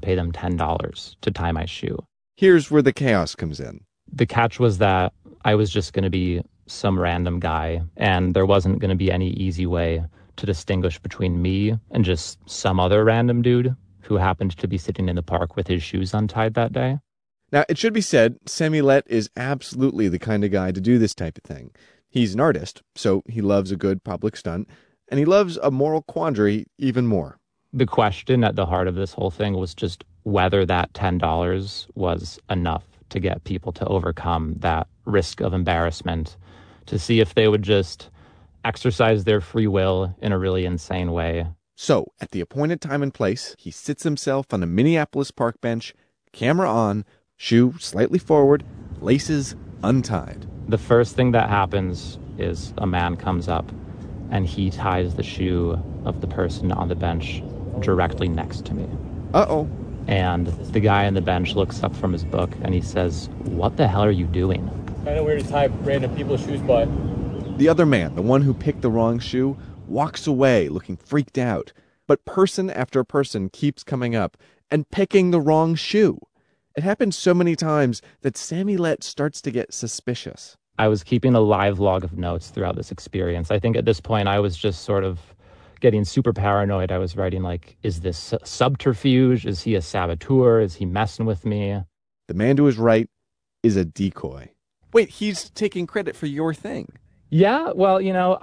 pay them $10 to tie my shoe. Here's where the chaos comes in. The catch was that I was just going to be some random guy, and there wasn't going to be any easy way to distinguish between me and just some other random dude who happened to be sitting in the park with his shoes untied that day. Now, it should be said, Sammy Lett is absolutely the kind of guy to do this type of thing. He's an artist, so he loves a good public stunt, and he loves a moral quandary even more. The question at the heart of this whole thing was just whether that $10 was enough to get people to overcome that risk of embarrassment, to see if they would just exercise their free will in a really insane way. So, at the appointed time and place, he sits himself on a Minneapolis park bench, camera on, shoe slightly forward, laces untied. The first thing that happens is a man comes up and he ties the shoe of the person on the bench directly next to me. Uh-oh. And the guy on the bench looks up from his book and he says, "What the hell are you doing?" Kind of weird to tie random people's shoes, but... The other man, the one who picked the wrong shoe, walks away looking freaked out. But person after person keeps coming up and picking the wrong shoe. It happens so many times that Sammy Lett starts to get suspicious. I was keeping a live log of notes throughout this experience. I think at this point I was just sort of getting super paranoid. I was writing like, is this subterfuge? Is he a saboteur? Is he messing with me? The man to his right is a decoy. Wait, he's taking credit for your thing. Yeah, well,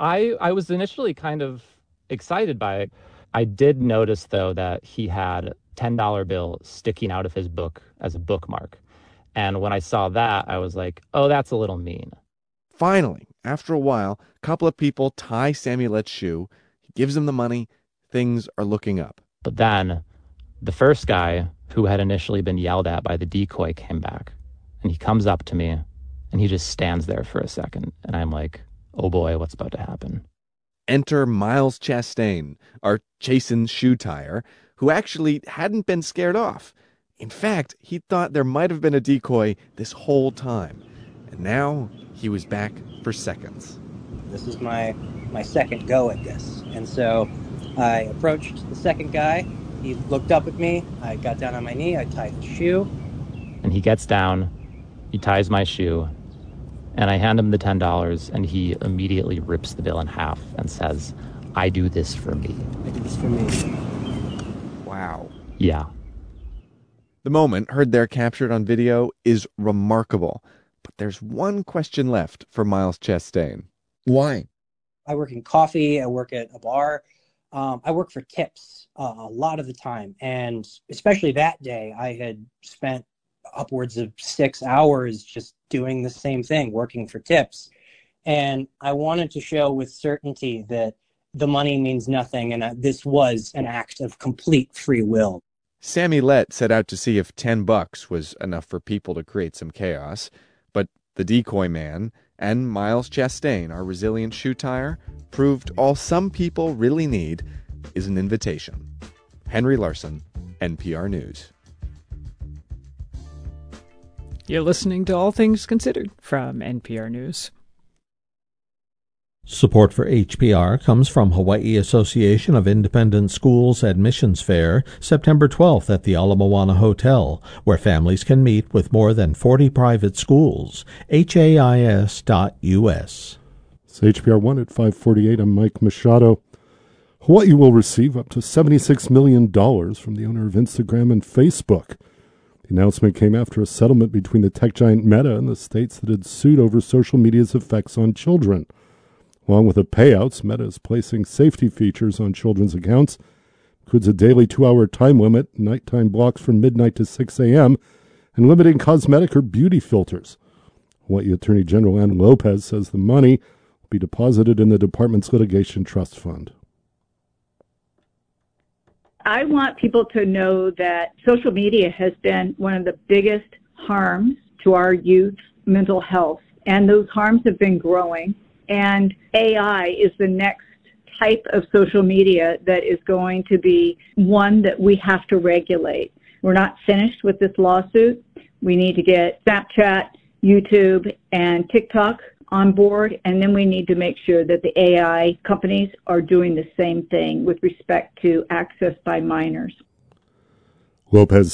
I was initially kind of excited by it. I did notice, though, that he had a $10 bill sticking out of his book as a bookmark. And when I saw that, I was like, oh, that's a little mean. Finally, after a while, a couple of people tie Sammy Lett's shoe. He gives them the money. Things are looking up. But then the first guy who had initially been yelled at by the decoy came back. And he comes up to me and he just stands there for a second. And I'm like, oh boy, what's about to happen? Enter Miles Chastain, our Chasen's shoe tire, who actually hadn't been scared off. In fact, he thought there might have been a decoy this whole time. And now he was back for seconds. This is my second go at this. And so I approached the second guy. He looked up at me. I got down on my knee. I tied the shoe. And he gets down. He ties my shoe. And I hand him the $10, and he immediately rips the bill in half and says, "I do this for me." I do this for me. Wow. Yeah. The moment, heard there captured on video, is remarkable. But there's one question left for Miles Chastain. Why? I work in coffee. I work at a bar. I work for tips a lot of the time. And especially that day, I had spent upwards of 6 hours just doing the same thing, working for tips. And I wanted to show with certainty that the money means nothing, and this was an act of complete free will. Sammy Lett set out to see if $10 was enough for people to create some chaos, but the decoy man and Miles Chastain, our resilient shoe tire, proved all some people really need is an invitation. Henry Larson, NPR News. You're listening to All Things Considered from NPR News. Support for HPR comes from Hawaii Association of Independent Schools Admissions Fair, September 12th at the Ala Moana Hotel, where families can meet with more than 40 private schools. HAIS.us. It's HPR 1 at 5:48. I'm Mike Machado. Hawaii will receive up to $76 million from the owner of Instagram and Facebook. The announcement came after a settlement between the tech giant Meta and the states that had sued over social media's effects on children. Along with the payouts, Meta is placing safety features on children's accounts. Includes a daily 2-hour time limit, nighttime blocks from midnight to 6 a.m., and limiting cosmetic or beauty filters. Hawaii Attorney General Ann Lopez says the money will be deposited in the department's litigation trust fund. I want people to know that social media has been one of the biggest harms to our youth mental health, and those harms have been growing. And AI is the next type of social media that is going to be one that we have to regulate. We're not finished with this lawsuit. We need to get Snapchat, YouTube, and TikTok on board, and then we need to make sure that the AI companies are doing the same thing with respect to access by minors. Lopez